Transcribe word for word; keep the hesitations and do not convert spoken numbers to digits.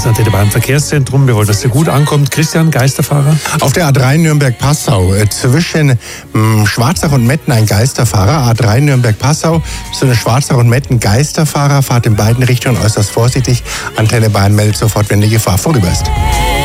das Antenne Bayern Verkehrszentrum. Wir wollen, dass ihr gut ankommt. Christian, Geisterfahrer? Auf der A drei Nürnberg-Passau zwischen mh, Schwarzach und Metten ein Geisterfahrer. A drei Nürnberg-Passau, so eine Schwarzach und Metten Geisterfahrer. Fahrt in beiden Richtungen äußerst vorsichtig. Antenne Bayern meldet sofort, wenn die Gefahr vorüber ist.